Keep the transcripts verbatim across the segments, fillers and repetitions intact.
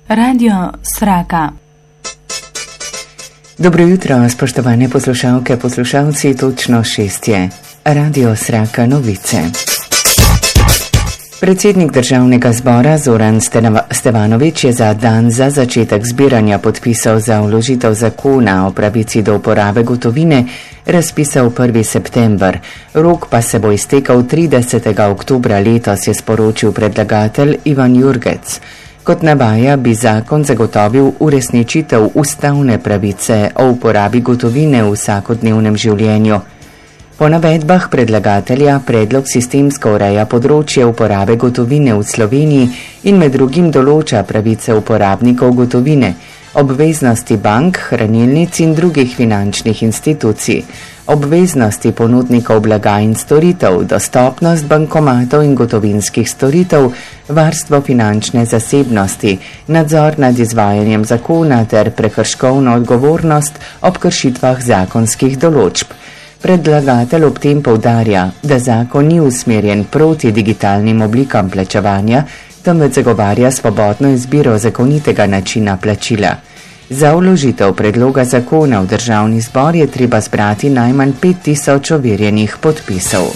Radio Sraka. Dobro jutro, spoštovane poslušalke, poslušalci, točno šest je. Radio Sraka novice. Predsednik državnega zbora Zoran Stevanović je za dan za začetek zbiranja podpisov za vložitev zakona o pravici do uporabe gotovine razpisal prvi september. Rok pa se bo iztekal tridesetega oktobra letos, je sporočil predlagatelj Ivan Jurgec. Kot navaja, bi zakon zagotovil uresničitev ustavne pravice o uporabi gotovine v vsakodnevnem življenju. Po navedbah predlagatelja predlog sistemsko ureja področje uporabe gotovine v Sloveniji in med drugim določa pravice uporabnikov gotovine, obveznosti bank, hranilnic in drugih finančnih institucij, obveznosti ponudnikov blaga in storitev, dostopnost bankomatov in gotovinskih storitev, varstvo finančne zasebnosti, nadzor nad izvajanjem zakona ter prekrškovno odgovornost ob kršitvah zakonskih določb. Predlagatelj ob tem poudarja, da zakon ni usmerjen proti digitalnim oblikam plačevanja, temveč zagovarja svobodno izbiro zakonitega načina plačila. Za vložitev predloga zakona v državni zbor je treba zbrati najmanj pet tisoč overjenih podpisov.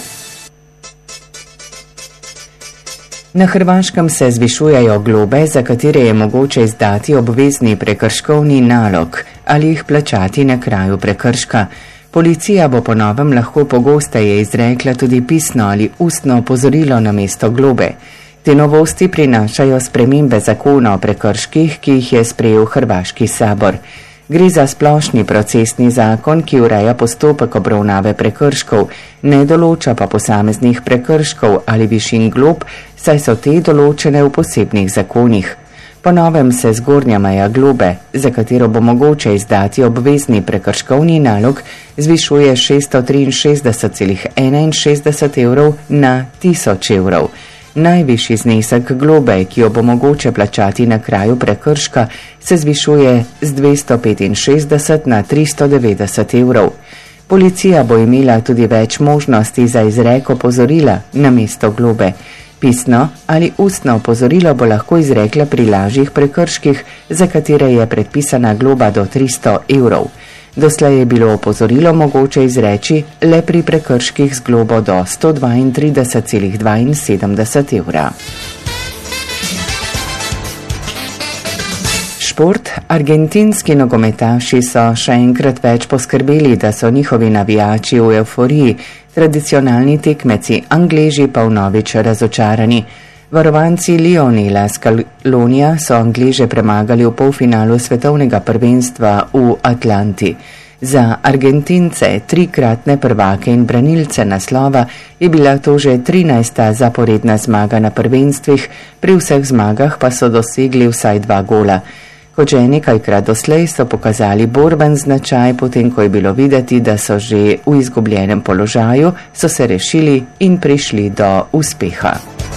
Na Hrvaškem se zvišujejo globe, za katere je mogoče izdati obvezni prekrškovni nalog ali jih plačati na kraju prekrška. Policija bo po novem lahko pogosteje izrekla tudi pisno ali ustno opozorilo na mesto globe. Te novosti prinašajo spremembe zakona o prekrških, ki jih je sprejel Hrvaški sabor. Gre za splošni procesni zakon, ki ureja postopek obravnave prekrškov, ne določa pa posameznih prekrškov ali višin glob, saj so te določene v posebnih zakonih. Po novem se zgornja meja globe, za katero bo mogoče izdati obvezni prekrškovni nalog, zvišuje šeststo triinšestdeset celih enainšestdeset evrov na tisoč evrov. Najvišji znesek globe, ki jo bo mogoče plačati na kraju prekrška, se zvišuje z dvesto petinšestdeset na tristo devetdeset evrov. Policija bo imela tudi več možnosti za izrek opozorila na mesto globe. Pisno ali ustno opozorilo bo lahko izrekla pri lažjih prekrških, za katere je predpisana globa do tristo evrov. Doslej je bilo opozorilo mogoče izreči le pri prekrških z globo do sto dvaintrideset celih dvainsedemdeset evra. Šport. Argentinski nogometaši so še enkrat več poskrbeli, da so njihovi navijači v evforiji, tradicionalni tekmeci Angleži pa vnovič razočarani. Varovanci Lionela Scalonija so Angleže premagali v polfinalu svetovnega prvenstva v Atlanti. Za Argentince, trikratne prvake in branilce naslova, je bila to že trinajsta zaporedna zmaga na prvenstvih, pri vseh zmagah pa so dosegli vsaj dva gola. Kot že nekajkrat doslej so pokazali borben značaj, potem ko je bilo videti, da so že v izgubljenem položaju, so se rešili in prišli do uspeha.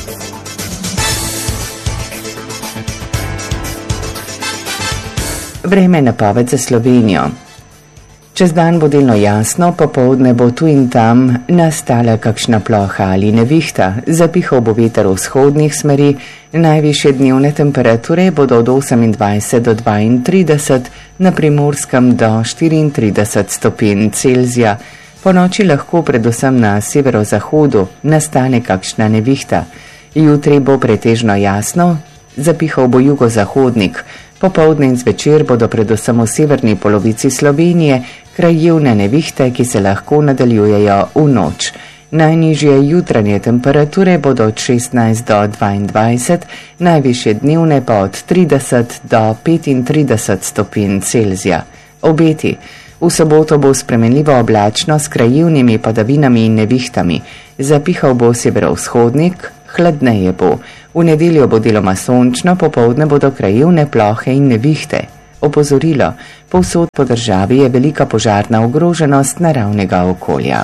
Vreme napoved za Slovenijo. Čez dan bo delno jasno, popoldne bo tu in tam nastala kakšna ploha ali nevihta, zapihal bo veter vzhodnih smeri, najvišje dnevne temperature bodo od osemindvajset do dvaintrideset, na Primorskem do štiriintrideset stopinj Celzija. Po noči lahko predvsem na severozahodu nastane kakšna nevihta. Jutri bo pretežno jasno, zapihal bo jugozahodnik. Popoldne in zvečer bodo predvsem v severni polovici Slovenije krajevne nevihte, ki se lahko nadaljujejo v noč. Najnižje jutranje temperature bodo od šestnajst do dvaindvajset, najvišje dnevne pa od trideset do petintrideset stopinj Celzija. Obeti. V soboto bo spremenljivo oblačno s krajevnimi padavinami in nevihtami. Zapihal bo severovzhodnik, hladneje bo. V nedeljo bo deloma sončno, popoldne bodo krajevne plohe in nevihte. Opozorilo, povsod po državi je velika požarna ogroženost naravnega okolja.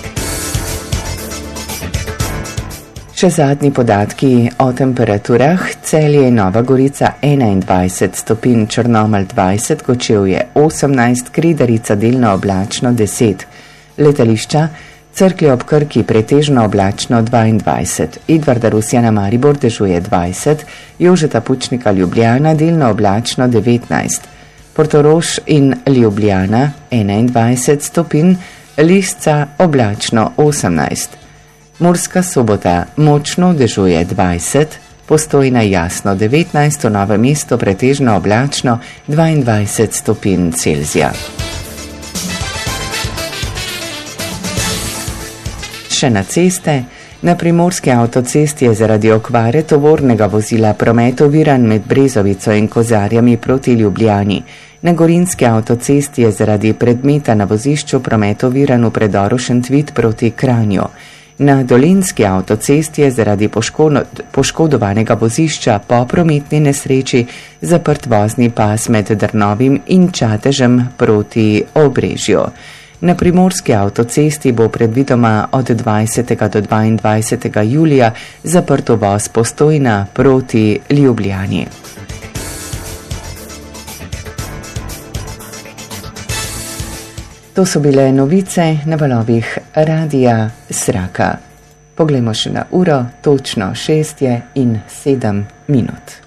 Še zadnji podatki o temperaturah. Celje, Nova Gorica enaindvajset stopinj, Črnomelj dvajset, Kočevje osemnajst, Kredarica delno oblačno deset. Letališča Cerklje ob Krki pretežno oblačno dvaindvajset, Edvarda Rusjana Maribor dežuje dvajset, Jožeta Pučnika Ljubljana delno oblačno devetnajst, Portorož in Ljubljana enaindvajset stopinj, Lisca oblačno osemnajst, Murska Sobota močno dežuje dvajset, Postojna jasno devetnajst, v Novem mestu pretežno oblačno dvaindvajset stopinj Celzija. Še na ceste. Na primorski avtocesti je zaradi okvare tovornega vozila promet oviran med Brezovico in Kozarjami proti Ljubljani. Na gorinski avtocesti je zaradi predmeta na vozišču promet oviran v predoru Šentvid proti Kranju. Na dolenjski avtocesti je zaradi poškodovanega vozišča po prometni nesreči zaprt vozni pas med Drnovim in Čatežem proti Obrežju. Na primorski avtocesti bo predvidoma od dvajsetega do dvaindvajsetega julija zaprt uvoz Postojna proti Ljubljani. To so bile novice na valovih Radia Sraka. Poglejmo še na uro, točno šest je in sedem minut.